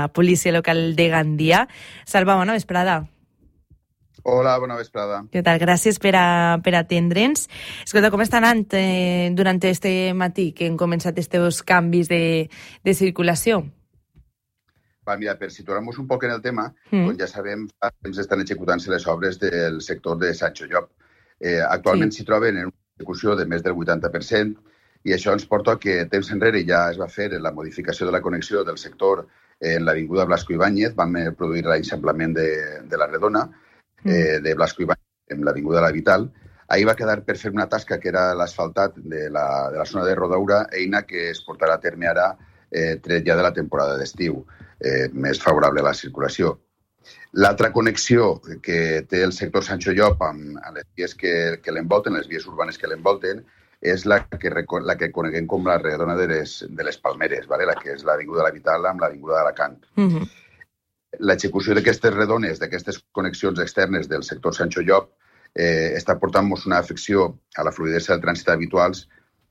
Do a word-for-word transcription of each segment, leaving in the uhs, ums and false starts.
la policia local de Gandia. Salva, bona vesprada. Hola, bona vesprada. Què tal? Gràcies per, a, per atendre'ns. Escolta, com està anant eh, durant este matí que han començat aquests canvis de, de circulació? Va, mira, per situar-nos un poc en el tema, mm. com ja sabem, fa temps estan executant-se les obres del sector de Sancho Llop. Eh, actualment s'hi sí. troben en una execució de més del vuitanta per cent i això ens porta que temps enrere ja es va fer la modificació de la connexió del sector en l'avinguda Blasco Ibáñez, vam produir l'eixamplament de, de la Redona, Eh, de Blasco Ibáñez en l'avinguda La Vital. Ahir va quedar per fer una tasca que era l'asfaltat de, la, de la zona de Rodaura, eina que es portarà a terme ara eh, tret ja de la temporada d'estiu, eh, més favorable a la circulació. L'altra connexió que té el sector Sancho Llop amb, amb les vies que, que l'envolten, les vies urbanes que l'envolten, és la que, la que coneguem com la redona de les, de les Palmeres, ¿vale? La que és l'avinguda La Vital amb l'avinguda d'Alacant. Mm-hmm. L'execució d'aquestes redones, d'aquestes connexions externes del sector Sancho Llop, eh, està portant-nos una afecció a la fluidesa del trànsit habituals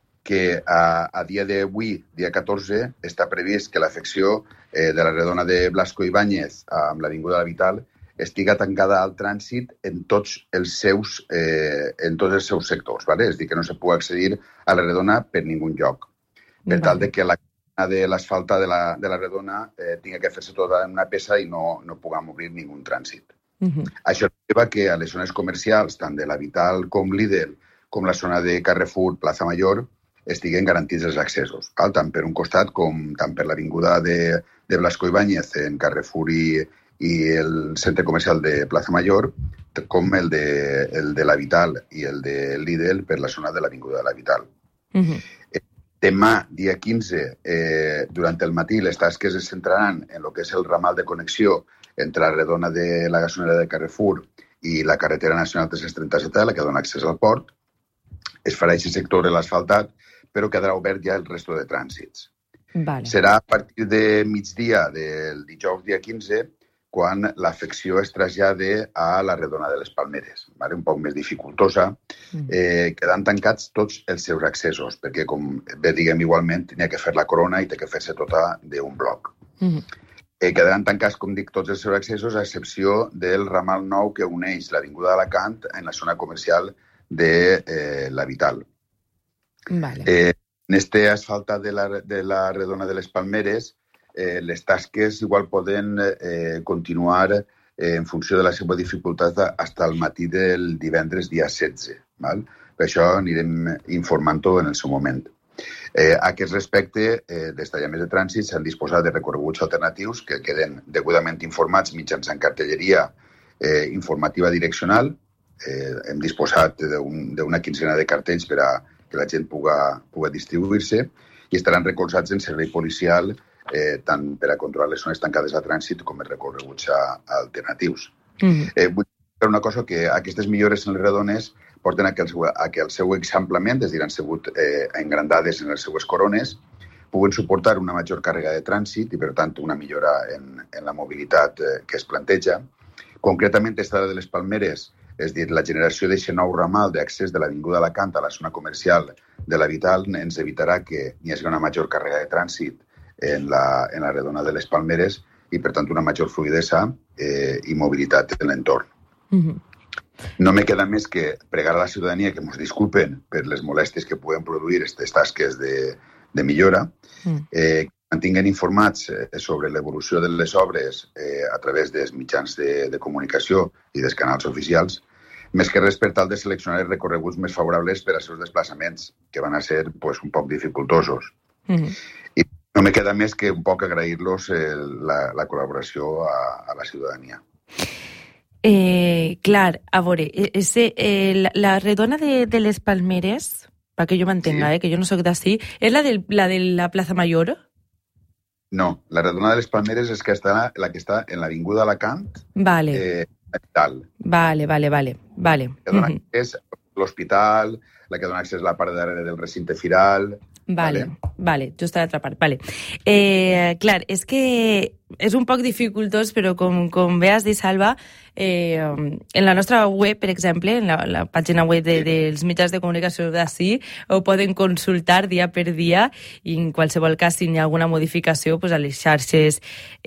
que a, a dia d'avui, dia catorze, està previst que l'afecció eh, de la redona de Blasco Ibáñez amb l'avinguda La Vital estiga tancada al trànsit en tots els seus, eh, en tots els seus sectors, ¿vale? És a dir, que no se pugui accedir a la redona per ningú lloc. Per tal de que la de l'asfalta de la, de la redona eh, tinga que fer-se tota en una peça i no, no puguem obrir ningú trànsit. Uh-huh. Això lleva que a les zones comercials, tant de la Vital com Lidl, com la zona de Carrefour, Plaza Mayor, estiguen garantits els accessos, val? Tant per un costat com tant per l'avinguda de, de Blasco Ibáñez en Carrefour i, i el centre comercial de Plaza Mayor, com el de, el de la Vital i el de Lidl per la zona de l'avinguda de la Vital. Uh-huh. Demà, dia quinze, eh, durant el matí, les tasques es centraran en el que és el ramal de connexió entre la redona de la gasolinera de Carrefour i la carretera nacional tres-cents trenta-set, la que dona accés al port. Es farà aquest sector l'asfaltat, però quedarà obert ja el resto de trànsits. Vale. Serà a partir de migdia del dijous, dia quinze, quan l'afecció es trasllade a la redona de les Palmeres, vale? Un poc més dificultosa, eh, quedant tancats tots els seus accessos, perquè, com bé diguem igualment, tenia que fer la corona i té que fer-se tota d'un bloc. Mm-hmm. Eh, quedaran tancats, com dic, tots els seus accessos, a excepció del ramal nou que uneix l'avinguda d'Alacant en la zona comercial de eh, la Vital. Vale. Eh, en este asfaltat de la, de la redona de les Palmeres, Eh, les tasques igual poden eh, continuar eh, en funció de la seva dificultat fins al matí del divendres dia setze. Val? Per això anirem informant-ho en el seu moment. Eh, a aquest respecte, eh, des tallaments de trànsit s'han disposat de recorreguts alternatius que queden degudament informats mitjançant cartelleria eh, informativa direccional. Eh, hem disposat d'una un, quinzena de cartells per a que la gent puga, puga distribuir-se i estaran recolzats en servei policial Eh, tant per a controlar les zones tancades a trànsit com els recorreguts a, a alternatius. Mm-hmm. Eh, vull dir una cosa, que aquestes millores en les redones porten a que el seu, a que el seu eixamplament, és a dir, han sigut eh, engrandades en les seues corones, puguen suportar una major càrrega de trànsit i, per tant, una millora en, en la mobilitat eh, que es planteja. Concretament, esta de les Palmeres, és a dir, la generació d'aquest nou ramal d'accés de l'avinguda Alacant a la zona comercial de la Vital ens evitarà que hi hagi una major càrrega de trànsit en la, en la redona de les Palmeres i, per tant, una major fluidesa eh, i mobilitat en l'entorn. Mm-hmm. No me queda més que pregar a la ciutadania que ens disculpen per les molèsties que puguen produir aquestes tasques de, de millora, mm. eh, que mantinguen informats eh, sobre l'evolució de les obres eh, a través dels mitjans de, de comunicació i dels canals oficials, més que res per tal de seleccionar els recorreguts més favorables per als seus desplaçaments, que van a ser pues, un poc dificultosos. Mm-hmm. I no me queda més que un poc agrair-los eh, la, la col·laboració a, a la ciutadania. Eh, clar, a veure, ese, eh, la, la redona de, de les Palmeres, perquè jo m'entenga, sí. eh, que jo no soc d'ací, és la, del, la de la Plaza Mayor? No, la redona de les Palmeres és que està, la que està en l'avinguda Alacant. Vale. Eh, tal. Vale, vale, vale. vale. La que dona mm-hmm. accés a l'hospital, la que dona accés a la part de darrere del recinte firal. Vale, vale, vale, just a l'altra part, vale. Eh, clar, és que és un poc dificultós, però com, com bé has dit, Salva, eh, en la nostra web, per exemple, en la, la pàgina web de, dels mitjans de comunicació d'ací, ho poden consultar dia per dia i en qualsevol cas, si hi ha alguna modificació, pues, a les xarxes